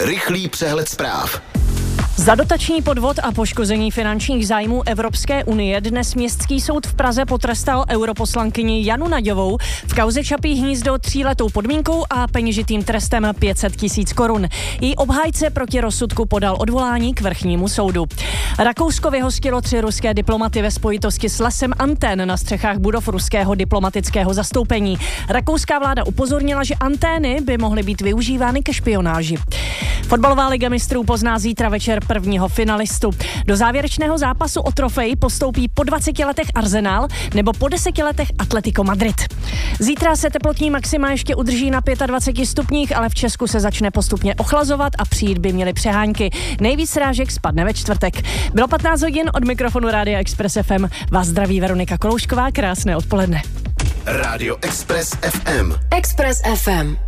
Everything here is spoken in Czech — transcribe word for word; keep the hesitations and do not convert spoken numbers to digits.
Rychlý přehled zpráv. Za dotační podvod a poškození finančních zájmů Evropské unie dnes Městský soud v Praze potrestal europoslankyni Janu Naďovou v kauze Čapí hnízdo tříletou podmínkou a peněžitým trestem pět set tisíc korun. Její obhájce proti rozsudku podal odvolání k vrchnímu soudu. Rakousko vyhostilo tři ruské diplomaty ve spojitosti s lesem antén na střechách budov ruského diplomatického zastoupení. Rakouská vláda upozornila, že antény by mohly být využívány ke špionáži. Fotbalová liga mistrů pozná zítra večer prvního finalistu. Do závěrečného zápasu o trofej postoupí po dvaceti letech Arsenal nebo po deseti letech Atletico Madrid. Zítra se teplotní maxima ještě udrží na dvaceti pěti stupních, ale v Česku se začne postupně ochlazovat a přijít by měly přehánky. Nejvíc srážek spadne ve čtvrtek. Bylo patnáct hodin, od mikrofonu Rádia Express F M. Vás zdraví Veronika Koloušková, krásné odpoledne. Rádio Express F M. Express F M.